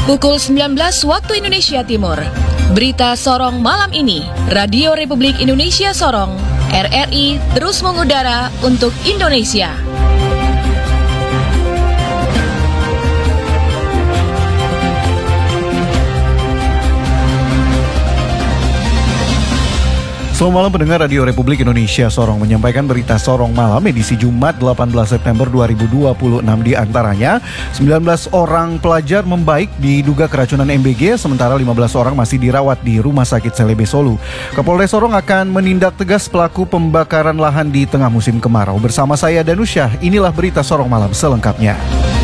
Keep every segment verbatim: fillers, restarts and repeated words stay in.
Pukul sembilan belas waktu Indonesia Timur. Berita Sorong malam ini, Radio Republik Indonesia Sorong, R R I terus mengudara untuk Indonesia. Selamat malam pendengar Radio Republik Indonesia Sorong, menyampaikan berita Sorong malam edisi Jumat delapan belas September dua ribu dua puluh enam. Di antaranya sembilan belas orang pelajar membaik diduga keracunan M B G, sementara lima belas orang masih dirawat di Rumah Sakit Selebe Solu. Kapolres Sorong akan menindak tegas pelaku pembakaran lahan di tengah musim kemarau. Bersama saya Danusyah, inilah berita Sorong malam selengkapnya.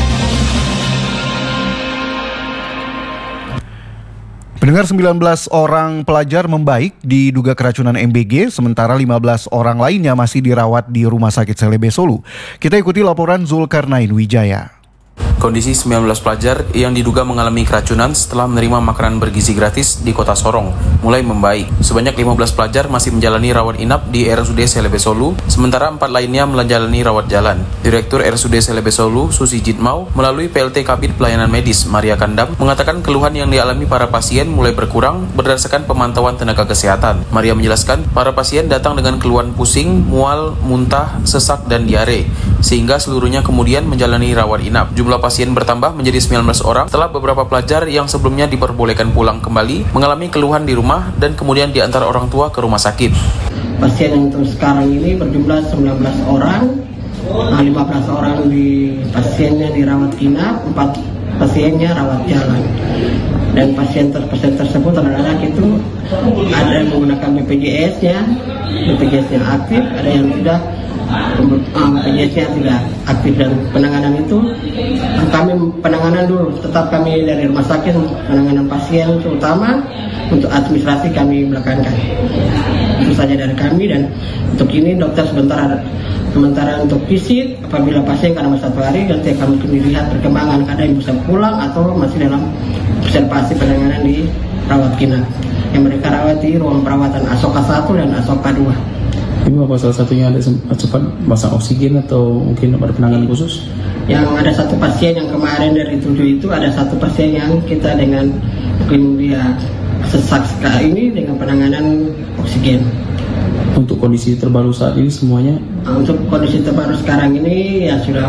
Pendengar, sembilan belas orang pelajar membaik diduga keracunan M B G, sementara lima belas orang lainnya masih dirawat di Rumah Sakit Selebe Solu. Kita ikuti laporan Zulkarnain Wijaya. Kondisi sembilan belas pelajar yang diduga mengalami keracunan setelah menerima makanan bergizi gratis di kota Sorong mulai membaik. Sebanyak lima belas pelajar masih menjalani rawat inap di R S U D Selebe Solu, sementara empat lainnya menjalani rawat jalan. Direktur R S U D Selebe Solu, Susi Jitmau, melalui P L T Kabid Pelayanan Medis Maria Kandam, mengatakan keluhan yang dialami para pasien mulai berkurang berdasarkan pemantauan tenaga kesehatan. Maria menjelaskan, para pasien datang dengan keluhan pusing, mual, muntah, sesak, dan diare, sehingga seluruhnya kemudian menjalani rawat inap. Jumlah pasien bertambah menjadi sembilan belas orang setelah beberapa pelajar yang sebelumnya diperbolehkan pulang kembali mengalami keluhan di rumah dan kemudian diantar orang tua ke rumah sakit. Pasien yang untuk sekarang ini berjumlah sembilan belas orang, nah, lima belas orang di pasiennya dirawat inap, empat pasiennya rawat jalan. Dan pasien pasien tersebut anak-anak itu ada yang menggunakan B P J S-nya, B P J S-nya aktif, ada yang tidak. B P J S-nya tidak aktif, dan penanganan itu kami penanganan dulu, tetap kami dari rumah sakit penanganan pasien terutama, untuk administrasi kami belakangkan. Itu saja dari kami, dan untuk ini dokter sebentar sementara untuk visit apabila pasien karena satu hari nanti kami melihat perkembangan, kadang bisa pulang atau masih dalam observasi penanganan di rawat inap yang mereka rawat di ruang perawatan Asoka satu dan Asoka dua. Ini apa salah satunya ada cepat pasang oksigen atau mungkin ada penanganan khusus? Yang ada satu pasien yang kemarin dari tujuh itu ada satu pasien yang kita dengan mungkin dia sesak sekali ini dengan penanganan oksigen. Untuk kondisi terbaru saat ini semuanya? Nah, untuk kondisi terbaru sekarang ini ya sudah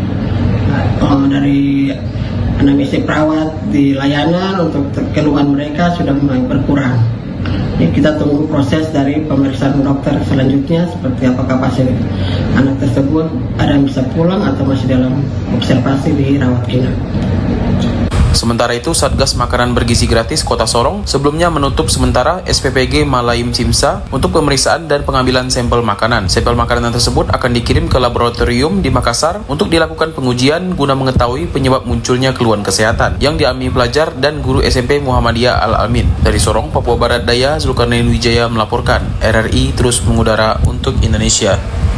oh, dari anamnesa perawat di layanan untuk keluhan mereka sudah mulai berkurang. Ya, kita tunggu proses dari pemeriksaan dokter selanjutnya seperti apakah pasien anak tersebut ada yang bisa pulang atau masih dalam observasi di rawat inap. Sementara itu, Satgas Makanan Bergizi Gratis Kota Sorong sebelumnya menutup sementara S P P G Malayim Cimsa untuk pemeriksaan dan pengambilan sampel makanan. Sampel makanan tersebut akan dikirim ke laboratorium di Makassar untuk dilakukan pengujian guna mengetahui penyebab munculnya keluhan kesehatan yang dialami pelajar dan guru S M P Muhammadiyah Al-Amin. Dari Sorong, Papua Barat Daya, Zulkarnain Wijaya melaporkan. R R I terus mengudara untuk Indonesia.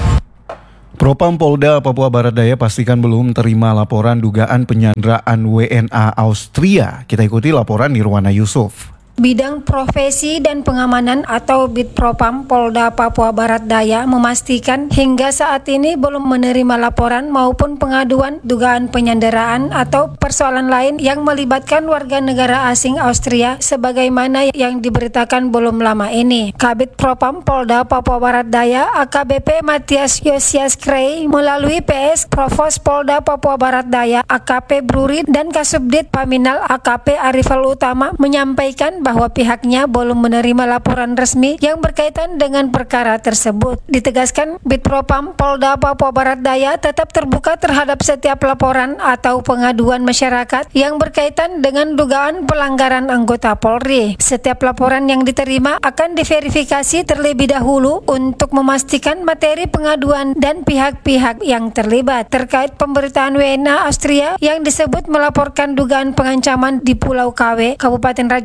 Propam Polda Papua Barat Daya pastikan belum terima laporan dugaan penyanderaan W N A Austria. Kita ikuti laporan Nirwana Yusuf. Bidang Profesi dan Pengamanan atau Bitpropam Polda Papua Barat Daya memastikan hingga saat ini belum menerima laporan maupun pengaduan dugaan penyanderaan atau persoalan lain yang melibatkan warga negara asing Austria sebagaimana yang diberitakan belum lama ini. Kabid Propam Polda Papua Barat Daya A K B P Matias Yosias Krei melalui P S Provos Polda Papua Barat Daya A K P Bruri dan Kasubdit Paminal A K P Arifal Utama menyampaikan bahwa pihaknya belum menerima laporan resmi yang berkaitan dengan perkara tersebut. Ditegaskan, Bitpropam Polda Papua Barat Daya tetap terbuka terhadap setiap laporan atau pengaduan masyarakat yang berkaitan dengan dugaan pelanggaran anggota Polri. Setiap laporan yang diterima akan diverifikasi terlebih dahulu untuk memastikan materi pengaduan dan pihak-pihak yang terlibat. Terkait pemberitaan W N A Austria yang disebut melaporkan dugaan pengancaman di Pulau K W, Kabupaten Raja Ampat,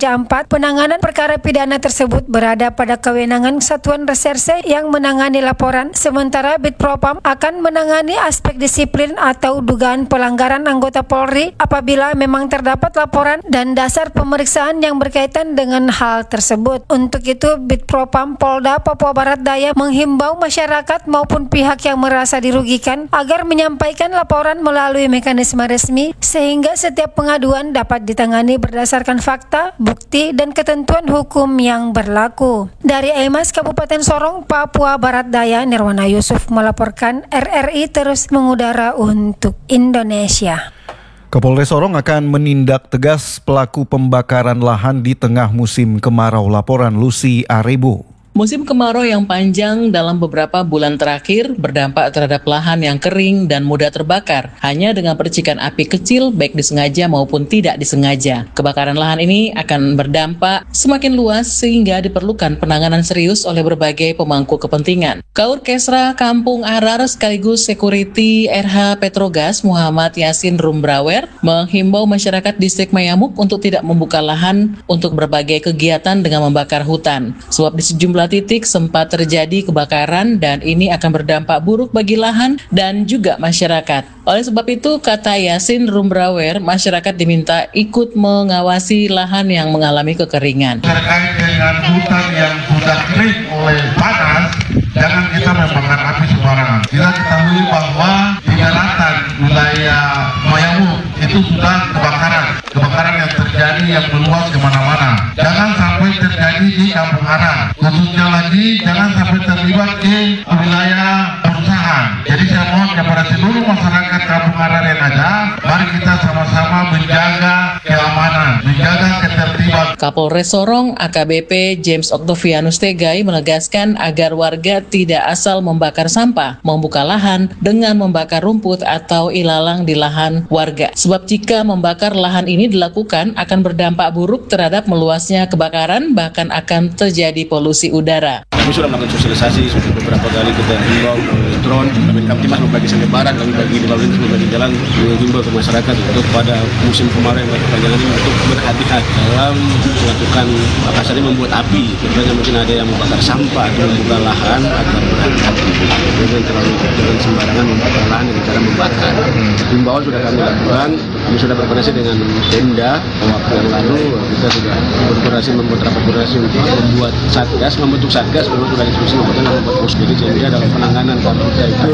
penanganan perkara pidana tersebut berada pada kewenangan Satuan Reserse yang menangani laporan, sementara Bitpropam akan menangani aspek disiplin atau dugaan pelanggaran anggota Polri apabila memang terdapat laporan dan dasar pemeriksaan yang berkaitan dengan hal tersebut. Untuk itu, Bitpropam Polda Papua Barat Daya menghimbau masyarakat maupun pihak yang merasa dirugikan agar menyampaikan laporan melalui mekanisme resmi sehingga setiap pengaduan dapat ditangani berdasarkan fakta, bukti, dan ketentuan hukum yang berlaku. Dari Aimas Kabupaten Sorong, Papua Barat Daya, Nirwana Yusuf melaporkan. R R I terus mengudara untuk Indonesia. Kapolres Sorong akan menindak tegas pelaku pembakaran lahan di tengah musim kemarau. Laporan Lucy Arebo. Musim kemarau yang panjang dalam beberapa bulan terakhir berdampak terhadap lahan yang kering dan mudah terbakar, hanya dengan percikan api kecil baik disengaja maupun tidak disengaja. Kebakaran lahan ini akan berdampak semakin luas sehingga diperlukan penanganan serius oleh berbagai pemangku kepentingan. Kaur Kesra Kampung Arar sekaligus Security R H Petrogas Muhammad Yasin Rumbrawer menghimbau masyarakat distrik Mayamuk untuk tidak membuka lahan untuk berbagai kegiatan dengan membakar hutan. Sebab di sejumlah titik sempat terjadi kebakaran dan ini akan berdampak buruk bagi lahan dan juga masyarakat. Oleh sebab itu, kata Yasin Rumbrawer, masyarakat diminta ikut mengawasi lahan yang mengalami kekeringan. Terkait dengan hutan yang sudah kering oleh panas, jangan kita membakar api sembarangan. Kita ketahui bahwa di daratan wilayah Mayamuk itu sudah kebakaran. Kebakaran yang terjadi yang meluas kemana-mana. Jangan sampai terjadi di Kampung Arar. Khususnya lagi, jangan sampai terlibat di wilayah perusahaan. Jadi saya mohon kepada seluruh masyarakat Kampung Arar yang ada, mari kita sama-sama menjaga keamanan, menjaga ketertiban. Kapolres Sorong A K B P James Octavianus Tegai menegaskan agar warga tidak asal membakar sampah, membuka lahan dengan membakar rumput atau ilalang di lahan warga. Sebab jika membakar lahan ini dilakukan akan berdampak buruk terhadap meluasnya kebakaran, bahkan akan terjadi polusi udara. Kami sudah melakukan sosialisasi, sudah beberapa kali kita himbau drone, kami Kamtimas membagi selebaran, kami bagi di bawah lintas membagi jalan, menghimbau ke masyarakat untuk pada musim kemarau yang berkepanjangan ini untuk berhati-hati dalam melakukan apa saja membuat api. Tentunya mungkin ada yang membakar sampah atau membuka lahan agar berhati-hati. Jangan terlalu jangan sembarangan membakar lahan dengan cara membakar. Himbauan sudah kami lakukan, kami sudah berkoordinasi dengan Pemda waktu yang lalu, kita sudah berkoordinasi membuat rapat koordinasi untuk membuat satgas, membentuk satgas. Memang sudah diskusi membuat posko sehingga dalam penanganan kita itu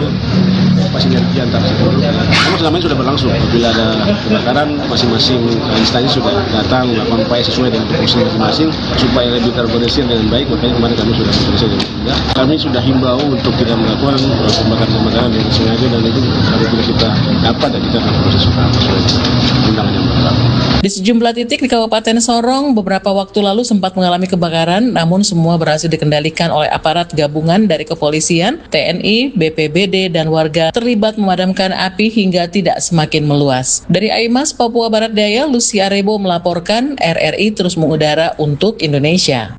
sinergi antara seluruh. Namun selama ini sudah berlangsung. Apabila ada kebakaran, masing-masing instansi sudah datang melakukan upaya sesuai dengan tupoksi masing-masing supaya lebih terorganisir dengan baik. Makanya kemarin kami sudah berkoordinasi dengan Pemda. Kami sudah himbau untuk tidak melakukan pembakaran-pembakaran yang sengaja dan itu apabila kita dapat dan kita akan proses sesuai undangan yang berlaku. Di sejumlah titik di Kabupaten Sorong beberapa waktu lalu sempat mengalami kebakaran, namun semua berhasil dikendalikan oleh aparat gabungan dari kepolisian, T N I, B P B D, dan warga terlibat memadamkan api hingga tidak semakin meluas. Dari Aimas, Papua Barat Daya, Lucy Arebo melaporkan. R R I terus mengudara untuk Indonesia.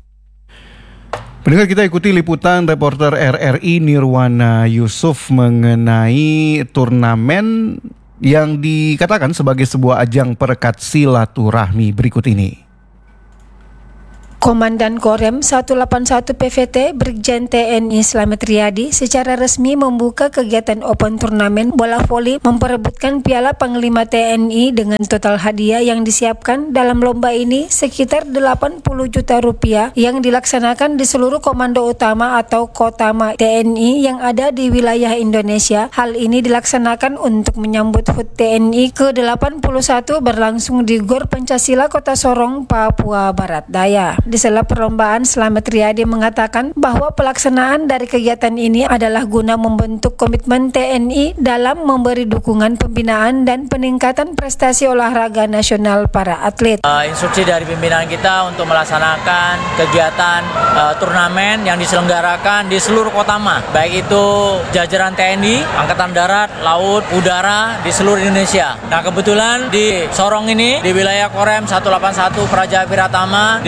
Pendengar, kita ikuti liputan reporter R R I Nirwana Yusuf mengenai turnamen yang dikatakan sebagai sebuah ajang perekat silaturahmi berikut ini. Komandan Korem seratus delapan puluh satu P V T Brigjen T N I Slamet Riyadi secara resmi membuka kegiatan open turnamen bola voli memperebutkan Piala Panglima T N I dengan total hadiah yang disiapkan dalam lomba ini sekitar delapan puluh juta rupiah yang dilaksanakan di seluruh komando utama atau Kotama T N I yang ada di wilayah Indonesia. Hal ini dilaksanakan untuk menyambut H U T T N I ke delapan puluh satu berlangsung di Gor Pancasila Kota Sorong, Papua Barat Daya. Di sela perlombaan, Slamet Riyadi mengatakan bahwa pelaksanaan dari kegiatan ini adalah guna membentuk komitmen T N I dalam memberi dukungan pembinaan dan peningkatan prestasi olahraga nasional para atlet. Uh, instruksi dari pimpinan kita untuk melaksanakan kegiatan uh, turnamen yang diselenggarakan di seluruh Kotama, baik itu jajaran T N I, Angkatan Darat, Laut, Udara di seluruh Indonesia. Nah, kebetulan di Sorong ini, di wilayah Korem seratus delapan puluh satu Praja Piratama dilaksanakan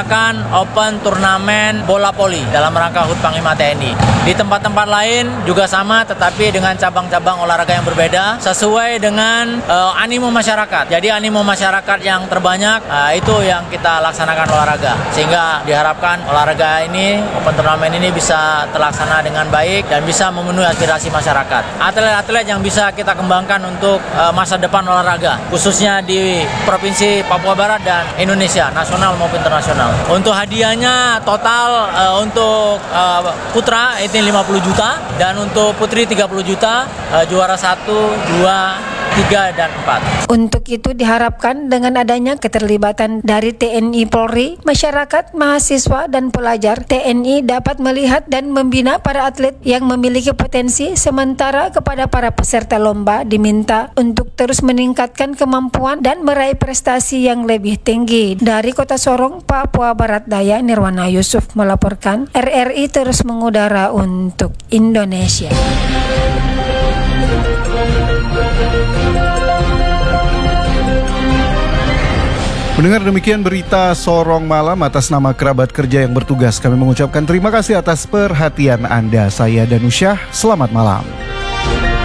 melaksanakan open turnamen bola voli dalam rangka H U T Panglima T N I. Di tempat-tempat lain juga sama, tetapi dengan cabang-cabang olahraga yang berbeda sesuai dengan uh, animo masyarakat. Jadi animo masyarakat yang terbanyak uh, itu yang kita laksanakan olahraga, sehingga diharapkan olahraga ini, open turnamen ini bisa terlaksana dengan baik dan bisa memenuhi aspirasi masyarakat. Atlet-atlet yang bisa kita kembangkan untuk uh, masa depan olahraga, khususnya di Provinsi Papua Barat dan Indonesia, nasional maupun internasional. Untuk hadiahnya total uh, untuk uh, putra itu lima puluh juta dan untuk putri tiga puluh juta, uh, juara satu, dua, tiga, dan empat. Untuk itu diharapkan dengan adanya keterlibatan dari T N I Polri, masyarakat, mahasiswa, dan pelajar, T N I dapat melihat dan membina para atlet yang memiliki potensi, sementara kepada para peserta lomba diminta untuk terus meningkatkan kemampuan dan meraih prestasi yang lebih tinggi. Dari Kota Sorong, Papua Barat Daya, Nirwana Yusuf melaporkan. R R I terus mengudara untuk Indonesia. Mendengar demikian berita Sorong Malam atas nama kerabat kerja yang bertugas, kami mengucapkan terima kasih atas perhatian Anda. Saya Danusyah, selamat malam.